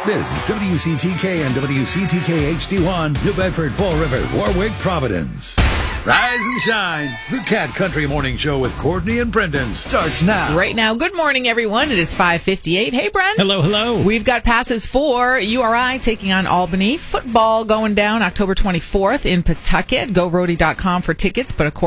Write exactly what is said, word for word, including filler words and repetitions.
This is W C T K and W C T K H D one, New Bedford, Fall River, Warwick, Providence. Rise and shine. The Cat Country Morning Show with Courtney and Brendan starts now. Right now. Good morning, everyone. It is five fifty-eight. Hey, Brent. Hello, hello. We've got passes for U R I taking on Albany. Football going down October twenty-fourth in Pawtucket. Go Rhody dot com for tickets, but of course,